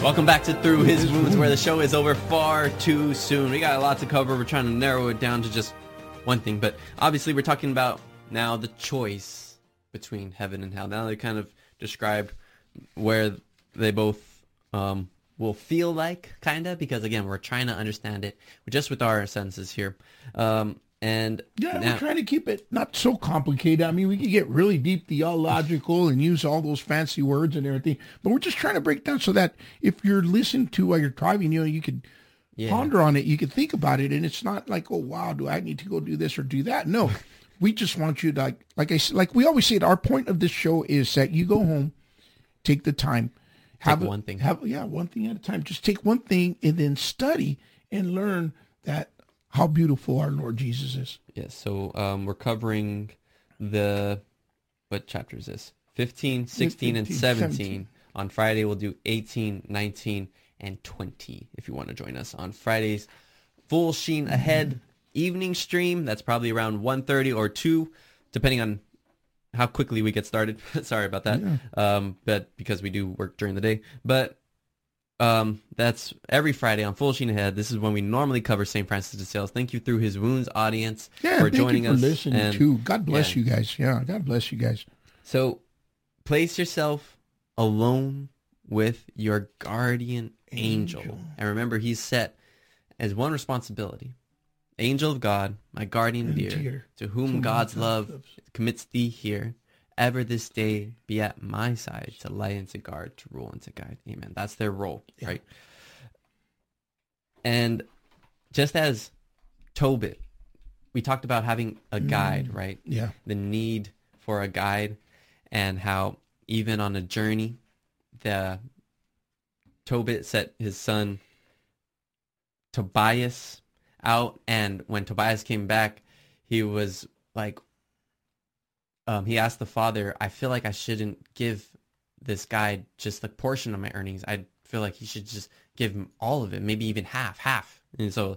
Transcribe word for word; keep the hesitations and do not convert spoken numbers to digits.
Welcome back to Through His Wounds, where the show is over far too soon. We got a lot to cover. We're trying to narrow it down to just one thing. But obviously, we're talking about now the choice between heaven and hell. Now they kind of described where they both um, will feel like, kind of, because, again, we're trying to understand it just with our senses here. Um, and Yeah, now, we're trying to keep it not so complicated. I mean, we could get really deep theological and use all those fancy words and everything, but we're just trying to break down so that if you're listening to while you're driving, you know, you could yeah. ponder on it, you could think about it, and it's not like, oh, wow, do I need to go do this or do that? No, we just want you to, like, like I like we always say, our point of this show is that you go home, take the time, have take a, one thing, have yeah, one thing at a time. Just take one thing and then study and learn that. How beautiful our Lord Jesus is. Yes, so um, we're covering the, what chapter is this? fifteen, sixteen, and seventeen. seventeen. On Friday, we'll do eighteen, nineteen, and twenty, if you want to join us. On Friday's Full Sheen Ahead mm-hmm. evening stream, that's probably around one thirty or two, depending on how quickly we get started. Sorry about that, yeah. um, but because we do work during the day. But Um, that's every Friday on Full Sheen Ahead. This is when we normally cover Saint Francis de Sales. Thank you, Through His Wounds audience, yeah, for thank joining you for us. Listening and too. God bless yeah. you guys. Yeah, God bless you guys. So, place yourself alone with your guardian angel. angel. And remember, he's set as one responsibility. Angel of God, my guardian dear, dear, to whom God's love loves. commits thee here. Ever this day be at my side, to light and to guard, to rule and to guide. Amen. That's their role, yeah. right? And just as Tobit, we talked about having a guide, mm, right? Yeah. The need for a guide, and how even on a journey, the Tobit set his son Tobias out, and when Tobias came back, he was like, Um, he asked the father, I feel like I shouldn't give this guy just a portion of my earnings. I feel like he should just give him all of it, maybe even half, half. And so